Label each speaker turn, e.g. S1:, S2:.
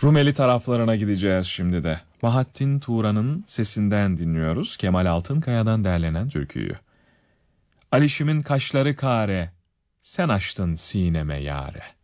S1: Rumeli taraflarına gideceğiz şimdi de. Bahattin Turan'ın sesinden dinliyoruz Kemal Altınkaya'dan derlenen türküyü. Alişim'in kaşları kare, sen açtın sineme yâre.